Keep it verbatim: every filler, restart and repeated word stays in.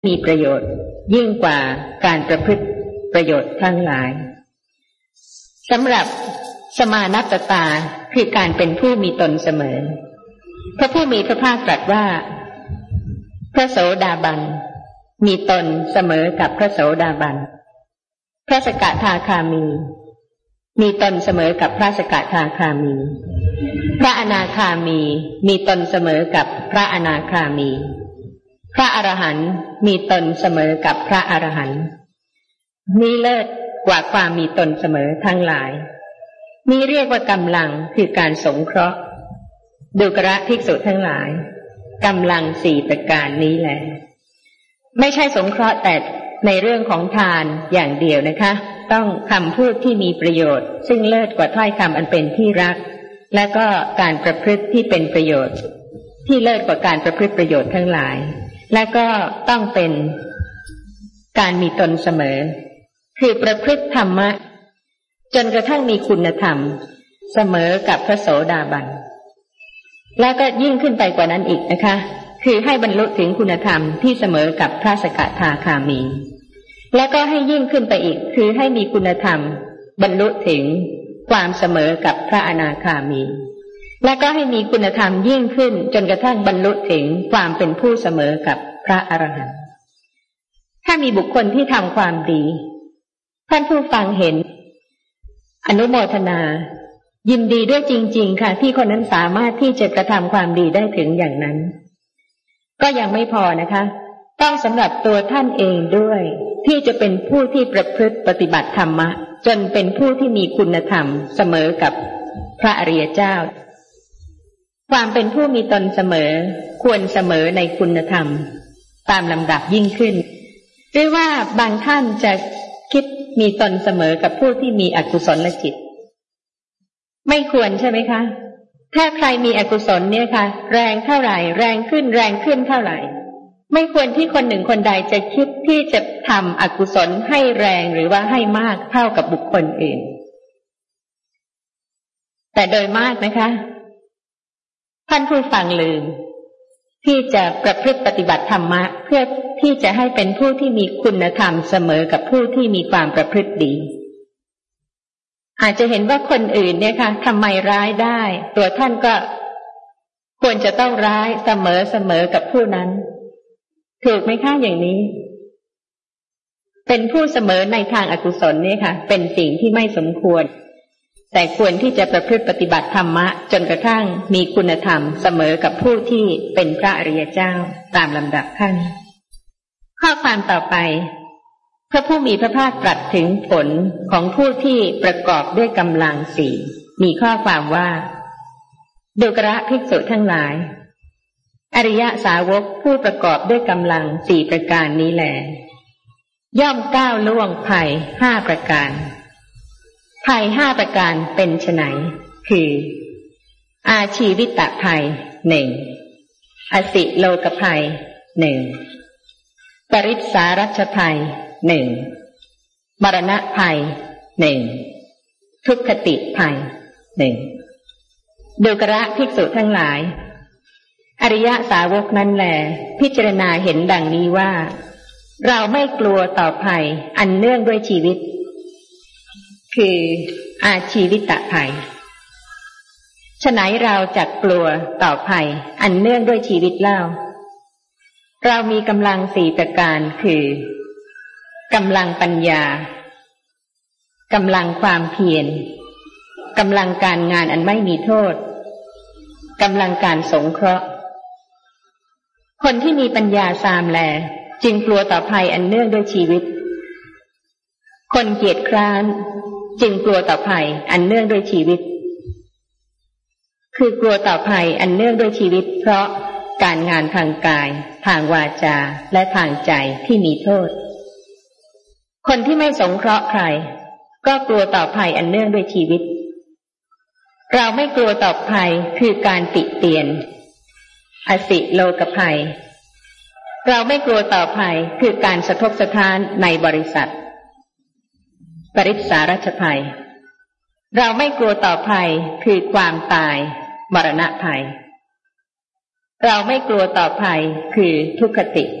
มีประโยชน์ยิ่งกว่าการประพฤติประโยชน์ทั้งหลายสำหรับสมานัตตาคือการเป็นผู้มีตนเสมอพระผู้มีพระภาคตรัสว่าพระโสดาบันมีตนเสมอกับพระโสดาบันพระสกทาคามีมีตนเสมอกับพระสกทาคามีพระอนาคามีมีตนเสมอกับพระอนาคามีพระอรหันต์มีตนเสมอกับพระอรหันต์นี้เลิศกว่าความมีตนเสมอทั้งหลายนี้เรียกว่ากำลังคือการสงเคราะห์ดูกระภิกษุทั้งหลายกำลังสี่ประการนี้แหละไม่ใช่สงเคราะห์แต่ในเรื่องของทานอย่างเดียวนะคะต้องคำพูดที่มีประโยชน์ซึ่งเลิศกว่าถ้อยคำอันเป็นที่รักและก็การประพฤติที่เป็นประโยชน์ที่เลิศกว่าการประพฤติประโยชน์ทั้งหลายและก็ต้องเป็นการมีตนเสมอคือประพฤติธรรมะจนกระทั่งมีคุณธรรมเสมอกับพระโสดาบันและก็ยิ่งขึ้นไปกว่านั้นอีกนะคะคือให้บรรลุถึงคุณธรรมที่เสมอกับพระสกทาคามีและก็ให้ยิ่งขึ้นไปอีกคือให้มีคุณธรรมบรรลุถึงความเสมอกับพระอนาคามีและก็ให้มีคุณธรรมยิ่งขึ้นจนกระทั่งบรรลุถึงความเป็นผู้เสมอกับพระอรหันต์ถ้ามีบุคคลที่ทำความดีท่านผู้ฟังเห็นอนุโมทนายินดีด้วยจริงๆค่ะที่คนนั้นสามารถที่จะกระทำความดีได้ถึงอย่างนั้นก็ยังไม่พอนะคะต้องสำหรับตัวท่านเองด้วยที่จะเป็นผู้ที่ประพฤติปฏิบัติธรรมะจนเป็นผู้ที่มีคุณธรรมเสมอกับพระอริยเจ้าความเป็นผู้มีตนเสมอควรเสมอในคุณธรรมตามลำดับยิ่งขึ้นหรือว่าบางท่านจะคิดมีตนเสมอกับผู้ที่มีอกุศลจิตไม่ควรใช่ไหมคะถ้าใครมีอกุศลเนี่ยค่ะแรงเท่าไหร่แรงขึ้นแรงขึ้นเท่าไหร่ไม่ควรที่คนหนึ่งคนใดจะคิดที่จะทำอกุศลให้แรงหรือว่าให้มากเท่ากับบุคคลอื่นแต่โดยมากนะคะท่านผู้ฟังลืมที่จะประพฤติปฏิบัติธรรมะเพื่อที่จะให้เป็นผู้ที่มีคุณธรรมเสมอกับผู้ที่มีความประพฤติดีอาจจะเห็นว่าคนอื่นเนี่ยค่ะทำไมร้ายได้ตัวท่านก็ควรจะต้องร้ายเสมอเสมอกับผู้นั้นถูกไหมคะอย่างนี้เป็นผู้เสมอในทางอกุศลเนี่ยค่ะเป็นสิ่งที่ไม่สมควรแต่ควรที่จะประพฤติปฏิบัติธรรมะจนกระทั่งมีคุณธรรมเสมอกับผู้ที่เป็นพระอริยเจ้าตามลำดับขั้นข้อความต่อไปพระผู้มีพระภาคตรัสถึงผลของผู้ที่ประกอบด้วยกำลังสี่มีข้อความว่าดูกระภิกษุทั้งหลายอริยสาวกผู้ประกอบด้วยกำลังสี่ประการนี้แลย่อมก้าวล่วงภัยห้าประการภัยห้าประการเป็นไฉนคืออาชีวิตภัยหนึ่งอสิโลกภัยหนึ่งปริสารัชภัยหนึ่งมรณะภัยหนึ่งทุกขติภัยหนึ่งดูกระภิกษุทั้งหลายอริยสาวกนั้นแลพิจารณาเห็นดังนี้ว่าเราไม่กลัวต่อภัยอันเนื่องด้วยชีวิตคืออาชีวิตภัยฉะไหนเราจักกลัวต่อภัยอันเนื่องด้วยชีวิตเล่าเรามีกำลังสี่ประการคือกำลังปัญญากำลังความเพียรกำลังการงานอันไม่มีโทษกำลังการสงเคราะห์คนที่มีปัญญาสามแลจึงกลัวต่อภัยอันเนื่องด้วยชีวิตคนเกียจคร้านจึงกลัวต่อภัยอันเนื่องด้วยชีวิตคือกลัวต่อภัยอันเนื่องด้วยชีวิตเพราะการงานทางกายทางวาจาและทางใจที่มีโทษคนที่ไม่สงเคราะห์ใครก็กลัวต่อภัยอันเนื่องด้วยชีวิตเราไม่กลัวต่อภัยคือการติเตียนอสิโลกภัยเราไม่กลัวต่อภัยคือการสะทกสะท้านในบริษัทปริสารัชภัยเราไม่กลัวต่อภัยคือความตายมรณะภัยเราไม่กลัวต่อภัยคือทุกขติ